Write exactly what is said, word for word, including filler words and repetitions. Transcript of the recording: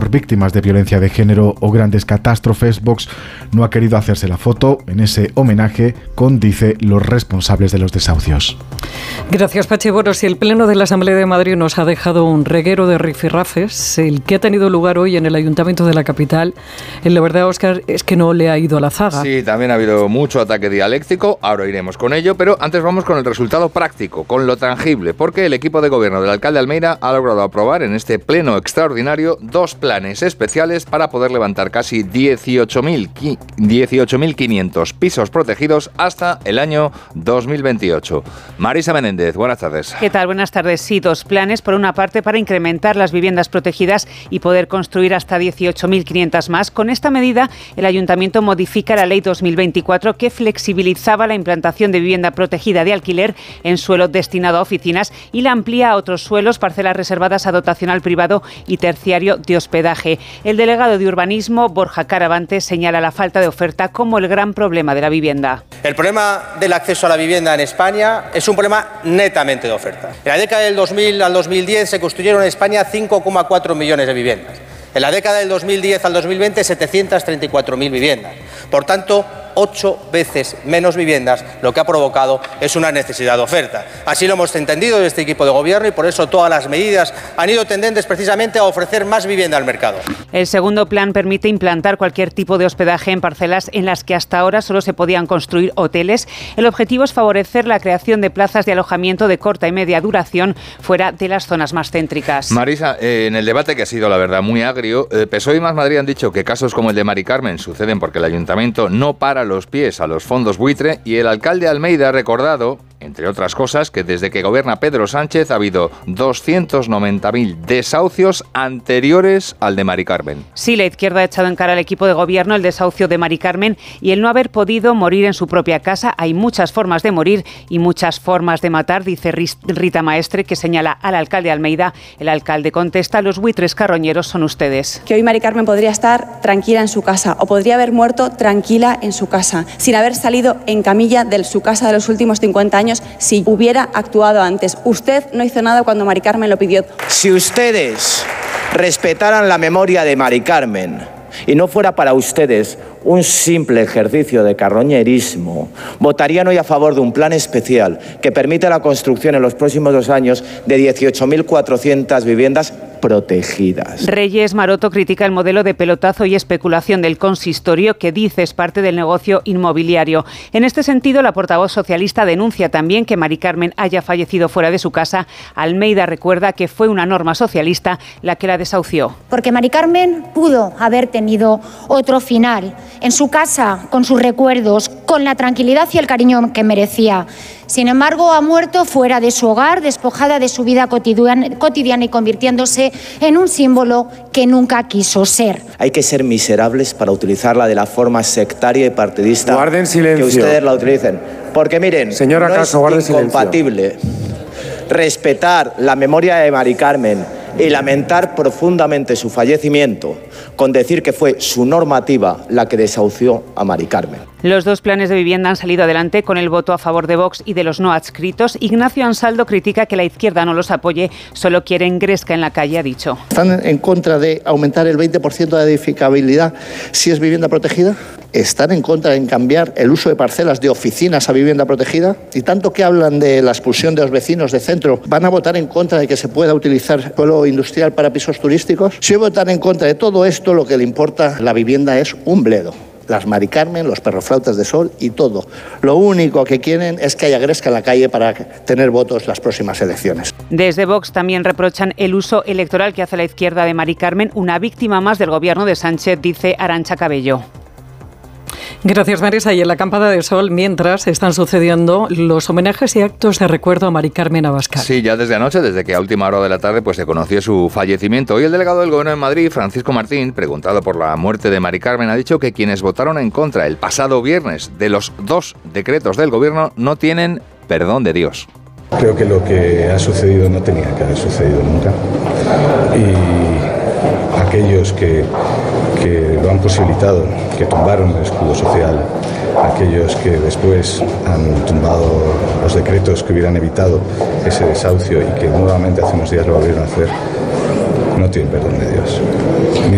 por víctimas de violencia de género o grandes catástrofes, Vox no ha querido hacerse la foto en ese homenaje con, dice, los responsables de los desahucios. Gracias, Pachi. Bueno, si el Pleno de la Asamblea de Madrid nos ha dejado un reguero de rifirrafes, el que ha tenido lugar hoy en el Ayuntamiento de la capital, la verdad, Óscar, es que no le ha ido a la zaga. Sí, también ha habido mucho ataque dialéctico, ahora iremos con ello, pero antes vamos con el resultado práctico, con lo tangible, porque el equipo de gobierno del alcalde Almeida ha logrado aprobar en este pleno extraordinario dos planes especiales para poder levantar casi dieciocho mil quinientos pisos protegidos hasta el año dos mil veintiocho. Marisa Menéndez, buenas tardes. ¿Qué tal? Buenas tardes. Sí, dos planes. Por una parte, para incrementar las viviendas protegidas y poder construir hasta dieciocho mil quinientas más. Con esta medida, el Ayuntamiento modifica la Ley dos mil veinticuatro que flexibilizaba la implantación de vivienda protegida de alquiler en suelo destinado a oficinas y la amplía a otros suelos, parcelas reservadas a dotacional privado y terciario de hospedaje. El delegado de Urbanismo, Borja Caravante, señala la falta de oferta como el gran problema de la vivienda. El problema del acceso a la vivienda en España es un problema netamente de oferta. En la década del dos mil al dos mil diez se construyeron en España cinco coma cuatro millones de viviendas. En la década del dos mil diez al dos mil veinte, setecientas treinta y cuatro mil viviendas. Por tanto, ocho veces menos viviendas, lo que ha provocado es una necesidad de oferta. Así lo hemos entendido desde este equipo de gobierno y por eso todas las medidas han ido tendentes precisamente a ofrecer más vivienda al mercado. El segundo plan permite implantar cualquier tipo de hospedaje en parcelas en las que hasta ahora solo se podían construir hoteles. El objetivo es favorecer la creación de plazas de alojamiento de corta y media duración fuera de las zonas más céntricas. Marisa, eh, en el debate que ha sido, la verdad, muy agrio, eh, P S O E y Más Madrid han dicho que casos como el de Mari Carmen suceden porque el ayuntamiento no para los pies a los fondos buitre, y el alcalde Almeida ha recordado, entre otras cosas, que desde que gobierna Pedro Sánchez ha habido doscientos noventa mil desahucios anteriores al de Mari Carmen. Sí, la izquierda ha echado en cara al equipo de gobierno el desahucio de Mari Carmen y el no haber podido morir en su propia casa. Hay muchas formas de morir y muchas formas de matar, dice Rita Maestre, que señala al alcalde Almeida. El alcalde contesta: los buitres carroñeros son ustedes. Que hoy Mari Carmen podría estar tranquila en su casa o podría haber muerto tranquila en su casa, sin haber salido en camilla de su casa de los últimos cincuenta años. Si hubiera actuado antes. Usted no hizo nada cuando Mari Carmen lo pidió. Si ustedes respetaran la memoria de Mari Carmen y no fuera para ustedes un simple ejercicio de carroñerismo, votarían hoy a favor de un plan especial que permite la construcción en los próximos dos años de dieciocho mil cuatrocientas viviendas protegidas. Reyes Maroto critica el modelo de pelotazo y especulación del consistorio que dice es parte del negocio inmobiliario. En este sentido, la portavoz socialista denuncia también que Mari Carmen haya fallecido fuera de su casa. Almeida recuerda que fue una norma socialista la que la desahució. Porque Mari Carmen pudo haber tenido otro final en su casa, con sus recuerdos, con la tranquilidad y el cariño que merecía. Sin embargo, ha muerto fuera de su hogar, despojada de su vida cotidiana, cotidiana y convirtiéndose en un símbolo que nunca quiso ser. Hay que ser miserables para utilizarla de la forma sectaria y partidista. Guarden silencio. Que ustedes la utilicen. Porque miren, Señora no Caso, es incompatible respetar la memoria de Mari Carmen y lamentar profundamente su fallecimiento con decir que fue su normativa la que desahució a Mari Carmen. Los dos planes de vivienda han salido adelante con el voto a favor de Vox y de los no adscritos. Ignacio Ansaldo critica que la izquierda no los apoye, solo quieren Gresca en la calle, ha dicho. ¿Están en contra de aumentar el veinte por ciento de edificabilidad si es vivienda protegida? ¿Están en contra de cambiar el uso de parcelas de oficinas a vivienda protegida? Y tanto que hablan de la expulsión de los vecinos de centro, ¿van a votar en contra de que se pueda utilizar suelo industrial para pisos turísticos? Si votan en contra de todo esto, lo que le importa a la vivienda es un bledo. Las Mari Carmen, los perroflautas de sol y todo. Lo único que quieren es que haya Gresca en la calle para tener votos las próximas elecciones. Desde Vox también reprochan el uso electoral que hace la izquierda de Mari Carmen, una víctima más del gobierno de Sánchez, dice Arantxa Cabello. Gracias, Marisa. Y en la Campada de Sol, mientras están sucediendo los homenajes y actos de recuerdo a Mari Carmen Abascal. Sí, ya desde anoche, desde que a última hora de la tarde pues se conoció su fallecimiento. Hoy el delegado del Gobierno de Madrid, Francisco Martín, preguntado por la muerte de Mari Carmen, ha dicho que quienes votaron en contra el pasado viernes de los dos decretos del Gobierno no tienen perdón de Dios. Creo que lo que ha sucedido no tenía que haber sucedido nunca. Y aquellos que, que lo han posibilitado, que tumbaron el escudo social, aquellos que después han tumbado los decretos que hubieran evitado ese desahucio y que nuevamente hace unos días lo volvieron a hacer, no tienen perdón de Dios.